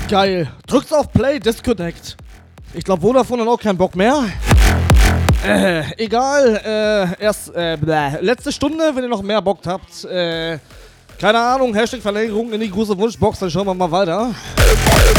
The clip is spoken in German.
Geil. Drückst auf Play, Disconnect. Ich glaube, Vodafone hat auch keinen Bock mehr. Egal. Letzte Stunde, wenn ihr noch mehr Bock habt. Keine Ahnung, Hashtag Verlängerung in die große Wunschbox, dann schauen wir mal weiter.